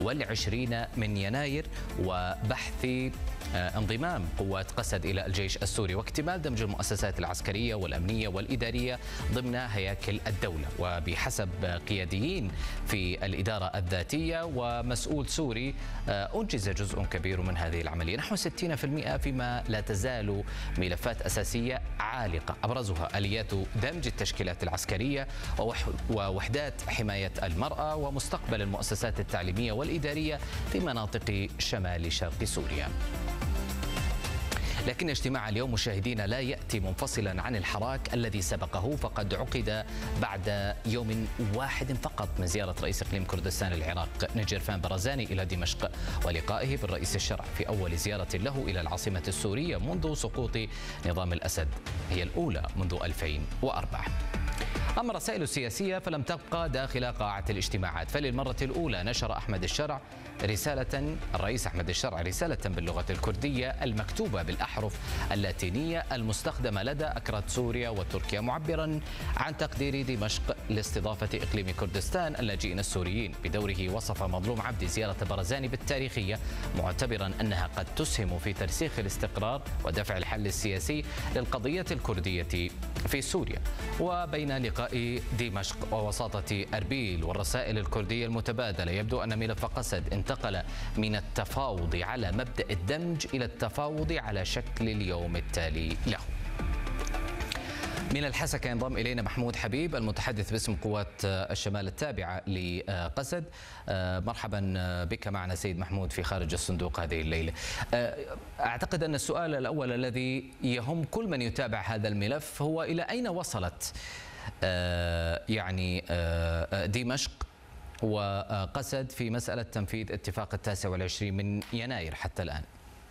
والعشرين من يناير وبحث انضمام قوات قسد إلى الجيش السوري واكتمال دمج المؤسسات العسكرية والأمنية والإدارية ضمن هياكل الدولة. وبحسب قياديين في الإدارة الذاتية ومسؤول سوري أنجز جزء كبير من هذه العملية نحو 60%، فيما لا تزال ملفات أساسية عالقة أبرزها آليات دمج التشكيلات العسكرية ووحدات حماية المرأة ومستقبل المؤسسات التعليمية والإدارية في مناطق شمال شرق سوريا. لكن اجتماع اليوم مشاهدينا لا يأتي منفصلا عن الحراك الذي سبقه، فقد عقد بعد يوم واحد فقط من زيارة رئيس إقليم كردستان العراق نجيرفان برزاني إلى دمشق ولقائه بالرئيس الشرعي في أول زيارة له إلى العاصمة السورية منذ سقوط نظام الأسد، هي الأولى منذ 2004. أما الرسائل السياسية فلم تبقى داخل قاعة الاجتماعات، فللمرة الأولى نشر الرئيس أحمد الشرع رسالة باللغة الكردية المكتوبة بالأحرف اللاتينية المستخدمة لدى أكراد سوريا وتركيا، معبرا عن تقدير دمشق لاستضافة إقليم كردستان اللاجئين السوريين. بدوره وصف مظلوم عبدي زيارة برزاني بالتاريخية، معتبرا أنها قد تسهم في ترسيخ الاستقرار ودفع الحل السياسي للقضية الكردية في سوريا. وبين لقاء دمشق ووساطة أربيل والرسائل الكردية المتبادلة يبدو أن ملف قسد انتقل من التفاوض على مبدأ الدمج إلى التفاوض على شكل اليوم التالي له. من الحسكة ينضم إلينا محمود حبيب المتحدث باسم قوات الشمال التابعة لقسد. مرحبا بك معنا سيد محمود في خارج الصندوق هذه الليلة. أعتقد أن السؤال الأول الذي يهم كل من يتابع هذا الملف هو إلى أين وصلت دمشق وقسد في مسألة تنفيذ اتفاق 29 من يناير حتى الآن؟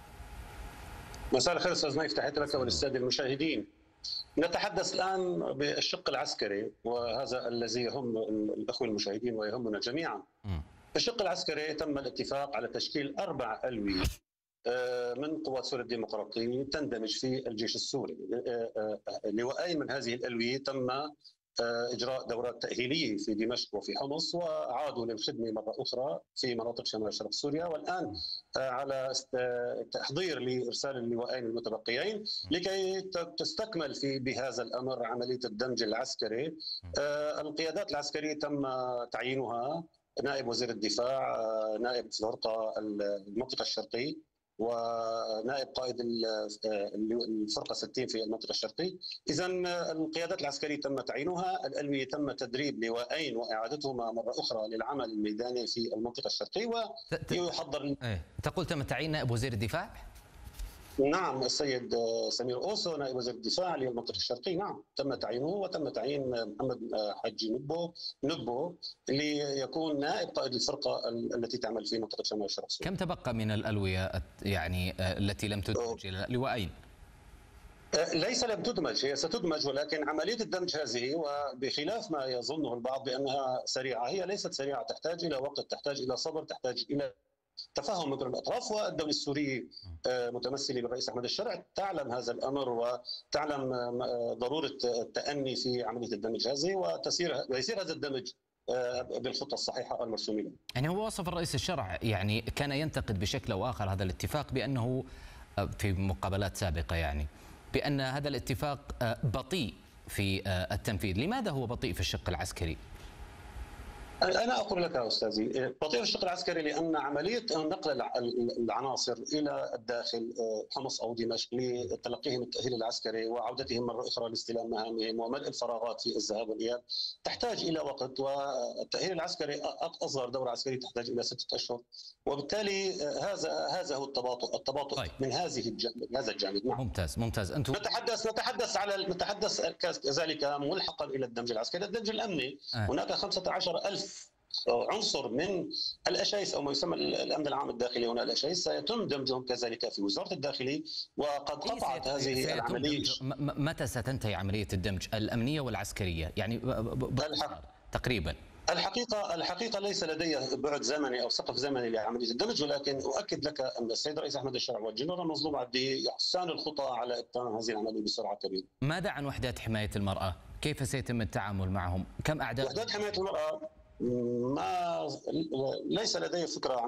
مساء الخير أستاذ نايف، تحياتي لك وللسادة المشاهدين. نتحدث الآن بالشق العسكري، وهذا الذي يهم الأخوة المشاهدين ويهمنا جميعا. في الشق العسكري تم الاتفاق على تشكيل 4 ألوية من قوات سوريا الديمقراطية تندمج في الجيش السوري. لواءين من هذه الألوية تم إجراء دورات تأهيلية في دمشق وفي حمص، وعادوا للخدمة مرة أخرى في مناطق شمال شرق سوريا، والآن على تحضير لإرسال اللواءين المتبقيين لكي تستكمل بهذا الأمر عملية الدمج العسكري. القيادات العسكرية تم تعيينها: نائب وزير الدفاع، نائب فرقة المنطقة الشرقية، ونائب قائد الفرقة 60 في المنطقة الشرقية. إذا القيادات العسكرية تم تعيينها، الألوية تم تدريب لواءين وإعادتهما مرة أخرى للعمل الميداني في المنطقة الشرقية ويحضر. تقول تم تعيين نائب وزير الدفاع؟ نعم، السيد سمير أوسو نائب وزير الدفاع للمنطقة الشرقية، نعم تم تعيينه، وتم تعيين محمد حجي نبو ليكون نائب قائد الفرقة التي تعمل في منطقة شمال شرق سوريا. كم تبقى من الألوية التي لم تدمج إلى لواءين؟ ليس لم تدمج، هي ستدمج، ولكن عملية الدمج هذه، وبخلاف ما يظنه البعض بأنها سريعة، هي ليست سريعة، تحتاج إلى وقت، تحتاج إلى صبر، تحتاج إلى تفاهم من كل الأطراف. والدولة السورية متمثلة بالرئيس أحمد الشرع تعلم هذا الأمر وتعلم ضرورة التأني في عملية الدمج هذه، ويسير هذا الدمج بالخطة الصحيحة المرسومة له. يعني هو وصف الرئيس الشرع، يعني كان ينتقد بشكل أو آخر هذا الاتفاق بأنه في مقابلات سابقة بأن هذا الاتفاق بطيء في التنفيذ. لماذا هو بطيء في الشق العسكري؟ أنا أقول لك يا أستاذي، بطيء في الشق العسكري لأن عملية نقل العناصر إلى الداخل حمص أو دمشق لتلقيهم التأهيل العسكري وعودتهم مرة أخرى لاستلام مهامهم وملء الفراغات في الذهاب والإياب تحتاج إلى وقت، والتأهيل العسكري أصغر دورة عسكرية تحتاج إلى 6 أشهر، وبالتالي هذا هو التباطؤ طيب. من هذا الجانب. نعم. ممتاز. أنتم نتحدث كذلك ملحقا إلى الدمج العسكري، الدمج الأمني. هناك 15,000 عنصر من الأشايس أو ما يسمى الأمن العام الداخلي هنا الأشايس سيتم دمجهم كذلك في وزارة الداخلية، وقد قطعت هذه العملية. متى ستنتهي عملية الدمج الأمنية والعسكرية تقريبا؟ الحقيقة ليس لدي بعد زمني أو سقف زمني لعملية الدمج، ولكن أؤكد لك أن السيد الرئيس أحمد الشرع والجنرال مظلوم عبدي يحسان الخطى على إتمام هذه العملية بسرعة كبيرة. ماذا عن وحدات حماية المرأة؟ كيف سيتم التعامل معهم؟ كم أعداد وحدات حماية المرأة؟ ليس لدي فكرة